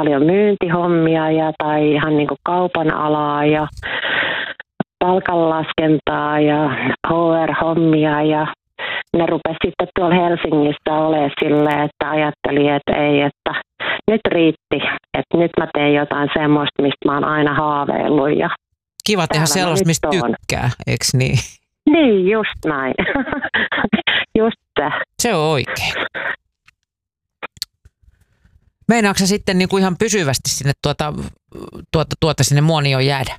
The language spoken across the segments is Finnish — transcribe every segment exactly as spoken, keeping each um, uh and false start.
paljon myyntihommia ja tai ihan niin kuin kaupan alaa ja palkanlaskentaa ja H R-hommia ja ne rupesi sitten tuolla Helsingissä olemaan silleen, että ajatteli, että ei, että nyt riitti, että nyt mä teen jotain semmoista, mistä mä oon aina haaveillut. Ja kiva tehdä sellaista, mistä tykkää, eikö niin? Niin, just näin. Just se. Se on oikein. Meinaatko sä sitten niin kuin ihan pysyvästi sinne, tuota, tuota, tuota sinne Muonioon jäädä?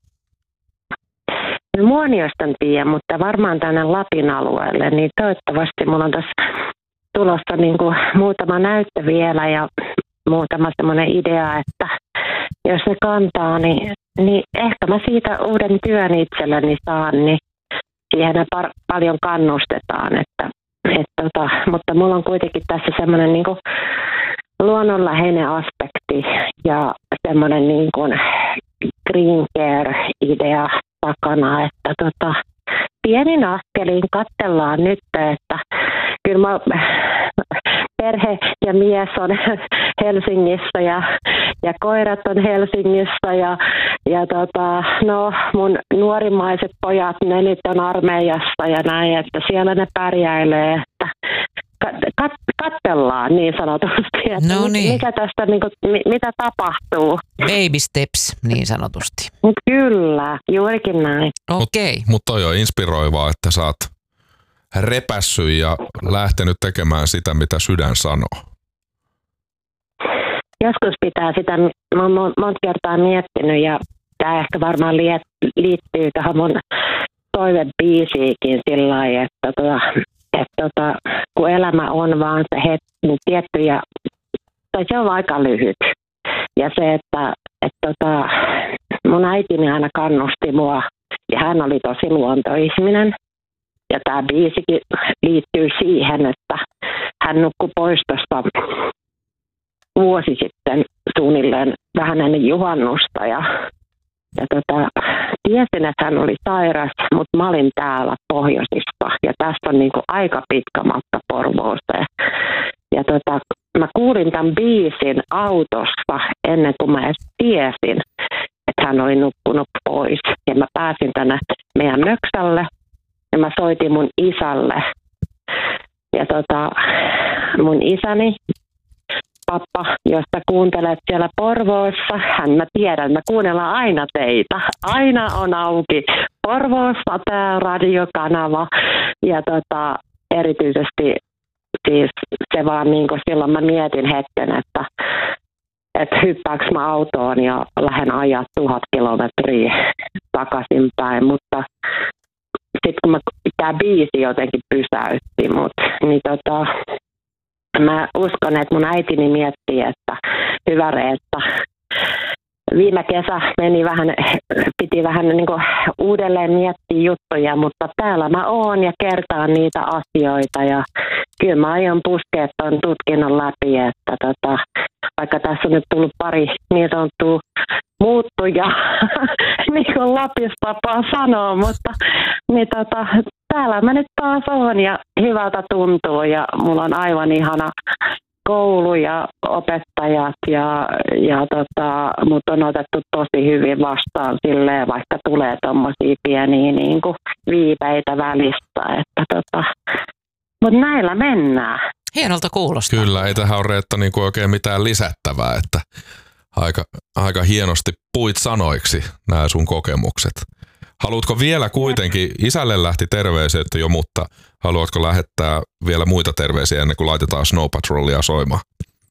Muoniosta en tiedä, mutta varmaan tänne Lapin alueelle, niin toivottavasti mulla on tässä tulossa niin kuin muutama näyttö vielä ja muutama semmoinen idea, että jos ne kantaa, niin, niin ehkä mä siitä uuden työn itselleni saan, niin siihen par- paljon kannustetaan, että, et tota, mutta mulla on kuitenkin tässä semmoinen niin kuin luonnonläheinen aspekti ja semmoinen niin kuin green care-idea takana, että tota, pienin askelin katsellaan nyt, että kyllä mä, perhe ja mies on Helsingissä ja, ja koirat on Helsingissä ja, ja tota, no, mun nuorimaiset pojat, ne nyt on armeijassa ja näin, että siellä ne pärjäilee, että kat, katsellaan niin sanotusti, että no niin. mikä tästä, niin kuin, mitä tapahtuu. Baby steps niin sanotusti. Kyllä, juurikin näin. Okei. Mutta mut toi on inspiroivaa, että sä oot repässyt ja lähtenyt tekemään sitä, mitä sydän sanoo. Joskus pitää sitä, mä oon monta kertaa miettinyt ja tämä ehkä varmaan liittyy tähän mun toivebiisiikin sillä lailla, että, tota, että tota, kun elämä on vaan se hetki, niin tiettyjä, tai se on aika lyhyt. Ja se, että, että tota, mun äitini aina kannusti mua ja hän oli tosi luontoihminen. Ja tämä biisikin liittyy siihen, että hän nukkui pois tuosta vuosi sitten suunnilleen vähän ennen juhannusta. Ja, ja tota, tiesin, että hän oli sairas, mutta mä olin täällä pohjoisissa. Ja tästä on niinku aika pitkä matka Porvooseen. Ja tota, mä kuulin tämän biisin autossa ennen kuin mä edes tiesin, että hän oli nukkunut pois. Ja mä pääsin tänne meidän möksälle. Ja mä soitin mun isälle. Ja tota, mun isäni, pappa, jos sä kuuntelet siellä Porvoossa, hän mä tiedän, mä kuunnellaan aina teitä. Aina on auki Porvoossa tää radiokanava. Ja tota, erityisesti siis se vaan niin kuin silloin mä mietin hetken, että että hyppääks mä autoon ja lähden ajaa tuhat kilometriä takaisinpäin, mutta sitten kun tämä biisi jotenkin pysäytti mut, niin tota, mä uskon, että mun äitini miettii, että hyvä Reetta, viime kesä meni vähän, piti vähän niin kuin uudelleen miettiä juttuja, mutta täällä mä oon ja kertaan niitä asioita ja kyllä mä aion puskea ton tutkinnon läpi, että tota, vaikka tässä on nyt tullut pari niin sanottua muuttuja, niin kuin Lapissa tapaa sanoa, mutta niin tota, täällä mä nyt taas oon ja hyvältä tuntuu ja mulla on aivan ihana koulu ja opettajat ja, ja tota, mut on otettu tosi hyvin vastaan silleen, vaikka tulee tommosia pieniä niin kuin viipeitä välistä, että tota, mut näillä mennään. Hienolta kuulostaa. Kyllä, ei tähän ole Reetta niin kuin oikein mitään lisättävää, että aika, aika hienosti puit sanoiksi nämä sun kokemukset. Haluatko vielä kuitenkin, isälle lähti terveiset jo, mutta haluatko lähettää vielä muita terveisiä ennen kuin laitetaan Snow Patrolia soimaan?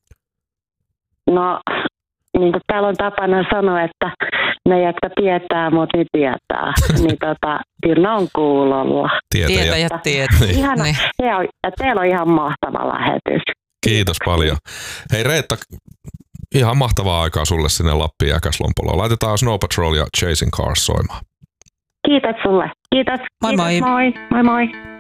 No, niin kuin täällä on tapana sanoa, että ne, jotka tietää, mutta nyt tietää, niin tota, kyllä on kuulolla. Tietäjät tietää. Niin. Ihana, niin. Ja teillä on ihan mahtava lähetys. Kiitos paljon. Hei Reetta, ihan mahtavaa aikaa sulle sinne Lappiin Jäkäslompoloon. Laitetaan Snow Patrol ja Chasing Cars soimaan. Kiitos sulle. Kiitos. Moi Kiitos, moi. Moi moi. moi.